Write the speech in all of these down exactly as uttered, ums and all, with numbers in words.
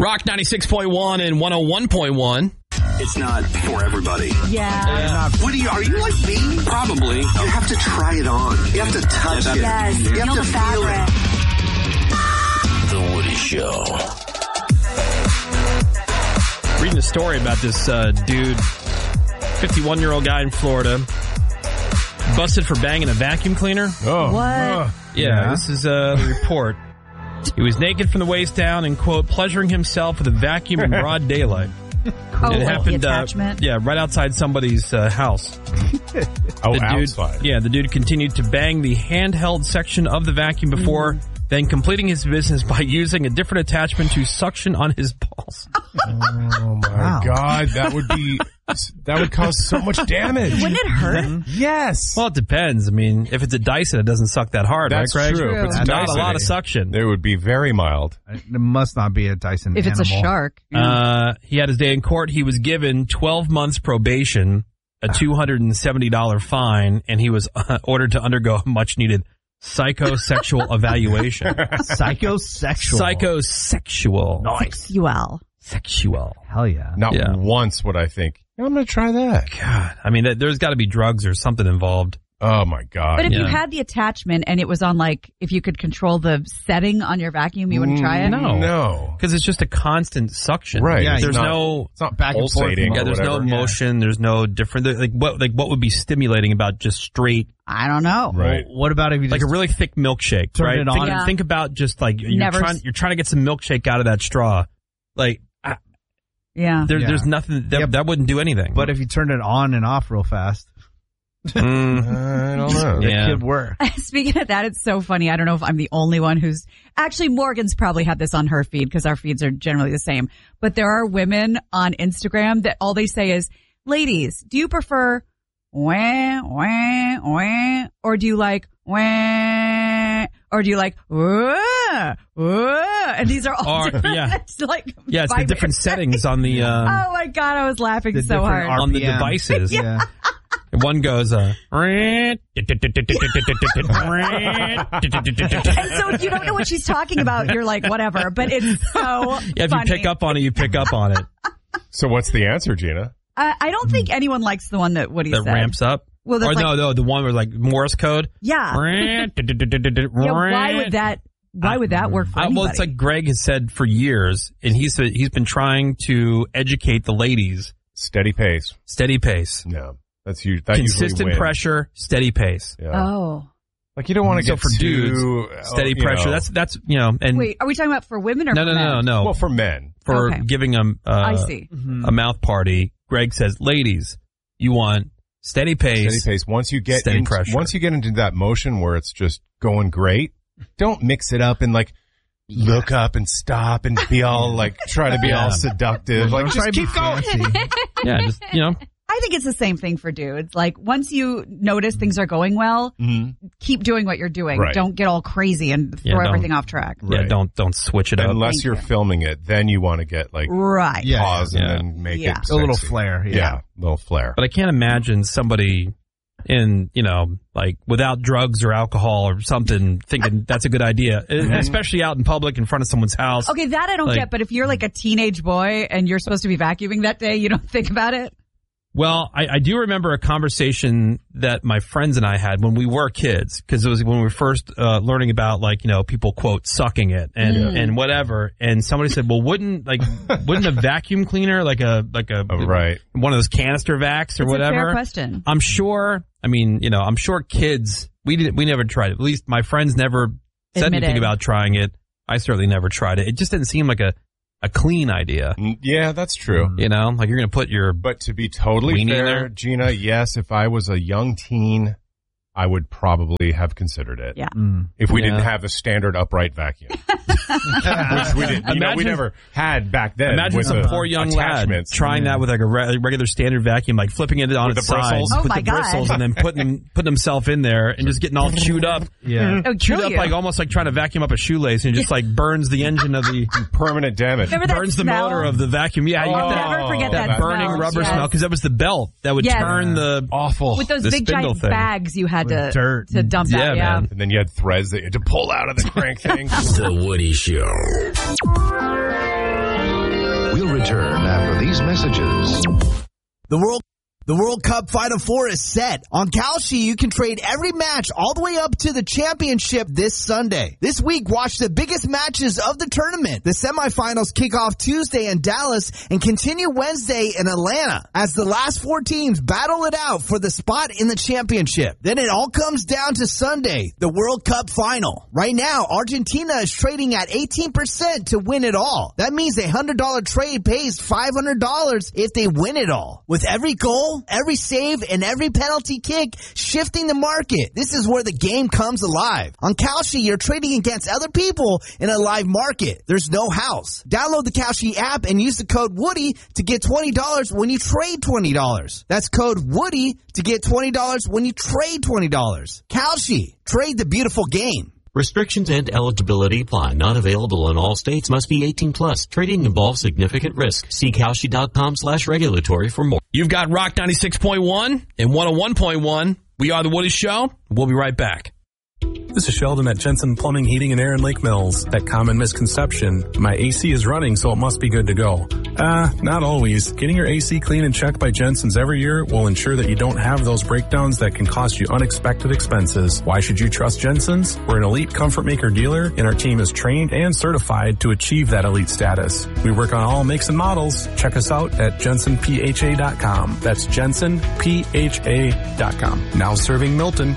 Rock ninety-six point one and one oh one point one. It's not for everybody. Yeah. What are you, are you like me? Probably. You have to try it on. You have to touch it. Yes. You have Feel to the feel fabric. it. The Woody Show. Reading a story about this uh, dude, fifty-one-year-old guy in Florida, busted for banging a vacuum cleaner. Oh. What? Uh, Yeah, Yeah. this is uh, the report. He was naked from the waist down and, quote, pleasuring himself with a vacuum in broad daylight. Oh, it the happened, uh, attachment? yeah, right outside somebody's uh, house. oh, The dude, outside. yeah, the dude continued to bang the handheld section of the vacuum before then completing his business by using a different attachment to suction on his balls. Oh my Wow. God, that would be that would cause so much damage. Wouldn't it hurt? Yes. Well, it depends. I mean, if it's a Dyson, it doesn't suck that hard, That's right, Greg? true. If it's Not Dyson, a lot of suction. There would be very mild. It must not be a Dyson If it's a animal. shark. Uh, he had his day in court. He was given twelve months probation, a two hundred seventy dollars fine, and he was uh, ordered to undergo a much-needed psychosexual evaluation. Psychosexual. Psychosexual. Sexual. Sexual. Hell yeah. Not Yeah. once would I think, I'm going to try that. God. I mean, that- there's got to be drugs or something involved. Oh my God. But if you Yeah. had the attachment and it was on, like, if you could control the setting on your vacuum, you wouldn't try it? No. No. Because it's just a constant suction. Right. Yeah, It's There's not- no... It's not Back and forth. pulsating Yeah, or there's no whatever. motion. There's no different... Like what, like, what would be stimulating about just straight... I don't know. Right. What about if you just... Like a really thick milkshake, Turn right? it on. Think, Yeah. think about just like you're Never trying, s- you're trying to get some milkshake out of that straw. Like I, Yeah. there, Yeah. there's nothing that, Yep. that wouldn't do anything. But if you turn it on and off real fast, Mm, I don't know. Yeah. it could work. Speaking of that, it's so funny. I don't know if I'm the only one who's actually Morgan's probably had this on her feed because our feeds are generally the same. But there are women on Instagram that all they say is, ladies, do you prefer wah, wah, wah, or do you like wah, or do you like wah, wah? And these are all Or- different. yeah. It's like yeah, it's the vibrant. different settings on the um, Oh my God, I was laughing The so different hard. on the R P M. devices. Yeah. One goes, uh, And so if you don't know what she's talking about, you're like, whatever. But it's so yeah, if funny. you pick up on it, you pick up on it. So what's the answer, Gina? Uh, I don't think anyone likes the one that Woody That said. ramps up. Well, that's or like- no, no, the one with like Morse code. Yeah. Yeah, why would that? Why would that work for Uh, anybody? well, it's like Greg has said for years, and he's he's been trying to educate the ladies. Steady pace. Steady pace, No. That's you. That consistent usually wins. pressure, steady pace. Yeah. oh, Like you don't want to So get for too, dudes, uh, steady you pressure. know- That's that's you know, and wait, are we talking about for women or no, for no, no, no, men? no. well for men. For Okay. giving them, uh, I see. a mouth party. Greg says, ladies, you want steady pace. Steady pace. Once you get Steady into, pressure. once you get into that motion where it's just going great, don't mix it up and like look up and stop and be all like try to be Yeah. all seductive. Like Don't try just to be keep going. fancy. Yeah, just you know, I think it's the same thing for dudes. Like once you notice things are going well, keep doing what you're doing. Right. Don't get all crazy and Yeah, throw don't- everything off track. yeah, Right. don't don't switch it up. Unless Thank you're you. filming it, then you want to get like Right. Yeah. pause yeah. and then make Yeah. it A little sexy. flair. Yeah. Yeah. a little flair. But I can't imagine somebody in, you know, like without drugs or alcohol or something thinking that's a good idea, especially out in public in front of someone's house. Okay, that I don't Like- get. But if you're like a teenage boy and you're supposed to be vacuuming that day, you don't think about it. Well, I, I do remember a conversation that my friends and I had when we were kids, because it was when we were first uh, learning about, like, you know, people quote sucking it and and whatever. And somebody said, well, wouldn't like wouldn't a vacuum cleaner, like a like a Oh, right. one of those canister vacs or It's whatever? a fair question. I'm sure. I mean, you know, I'm sure kids. We didn't. We never tried it. At least my friends never said Admitted. anything about trying it. I certainly never tried it. It just didn't seem like a, a clean idea. Mm, Yeah, that's true. You know, like you're going to put your. But to be totally Weenie in fair, there? Gina, yes, if I was a young teen, I would probably have considered it. Yeah. If we Yeah. didn't have a standard upright vacuum. Which we didn't. You know, we Imagine- never had back then. Imagine with some the poor young lad attachments. trying that with like a re- regular standard vacuum, like flipping it on With its the side bristles? Oh with my the God. bristles, and then putting him, putting himself in there and just getting all chewed up, Yeah. It would chewed kill up you. like almost like trying to vacuum up a shoelace, and it just like burns the engine of the Permanent damage. Remember that burns the smell? motor of the vacuum. Yeah, you Oh, get that, Never forget that, that burning smell. rubber Yes. smell, because that was the belt that would Yes. turn the Awful. With those the big spindle giant thing. bags you had to With dirt. to dump Yeah, out. Yeah. man. And then you had threads that you had to pull out of the crank thing. The Woody Show. The World The World Cup Final Four is set. On Kalshi, you can trade every match all the way up to the championship this Sunday. This week, watch the biggest matches of the tournament. The semifinals kick off Tuesday in Dallas and continue Wednesday in Atlanta as the last four teams battle it out for the spot in the championship. Then it all comes down to Sunday, the World Cup Final. Right now, Argentina is trading at eighteen percent to win it all. That means a one hundred dollars trade pays five hundred dollars if they win it all. With every goal, every save, and every penalty kick shifting the market. This is where the game comes alive. On Kalshi, you're trading against other people in a live market. There's no house. Download the Kalshi app and use the code Woody to get twenty dollars when you trade twenty dollars. That's code Woody to get twenty dollars when you trade twenty dollars. Kalshi. Trade the beautiful game. Restrictions and eligibility apply. Not available in all states. Must be eighteen plus. Trading involves significant risk. See Kalshi.com slash regulatory for more. You've got Rock ninety-six point one and one oh one point one. We are The Woody Show. We'll be right back. This is Sheldon at Jensen Plumbing, Heating, and Air in Lake Mills. That common misconception, my A C is running, so it must be good to go. Ah, uh, not always. Getting your A C clean and checked by Jensen's every year will ensure that you don't have those breakdowns that can cost you unexpected expenses. Why should you trust Jensen's? We're an elite comfort maker dealer, and our team is trained and certified to achieve that elite status. We work on all makes and models. Check us out at jensen p h a dot com. That's jensen p h a dot com. Now serving Milton.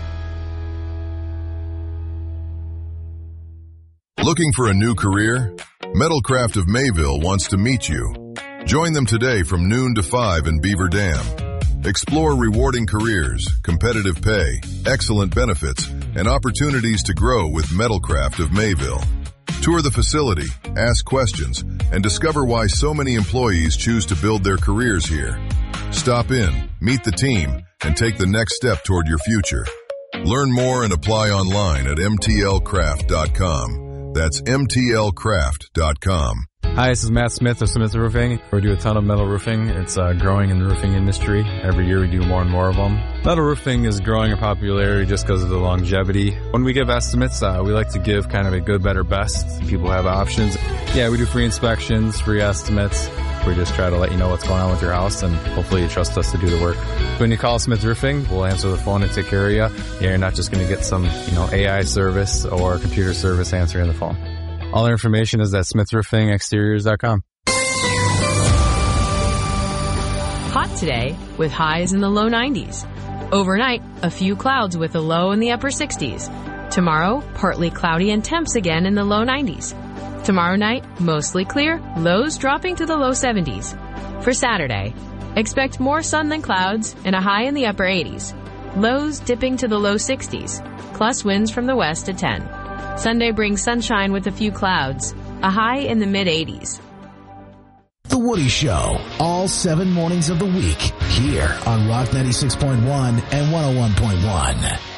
Looking for a new career? Metalcraft of Mayville wants to meet you. Join them today from noon to five in Beaver Dam. Explore rewarding careers, competitive pay, excellent benefits, and opportunities to grow with Metalcraft of Mayville. Tour the facility, ask questions, and discover why so many employees choose to build their careers here. Stop in, meet the team, and take the next step toward your future. Learn more and apply online at m t l craft dot com. That's m t l craft dot com. Hi, this is Matt Smith of Smith Roofing. We do a ton of metal roofing. It's uh, growing in the roofing industry. Every year we do more and more of them. Metal roofing is growing in popularity just because of the longevity. When we give estimates, uh, we like to give kind of a good, better, best. People have options. Yeah, we do free inspections, free estimates. We just try to let you know what's going on with your house, and hopefully you trust us to do the work. When you call Smith Roofing, we'll answer the phone and take care of you. Yeah, you're not just going to get some, you know, A I service or computer service answering the phone. All our information is at smith roofing exteriors dot com. Hot today with highs in the low nineties. Overnight, a few clouds with a low in the upper sixties. Tomorrow, partly cloudy and temps again in the low nineties. Tomorrow night, mostly clear, lows dropping to the low seventies. For Saturday, expect more sun than clouds and a high in the upper eighties. Lows dipping to the low sixties, plus winds from the west at ten. Sunday brings sunshine with a few clouds, a high in the mid-eighties. The Woody Show, all seven mornings of the week, here on Rock ninety-six point one and one oh one point one.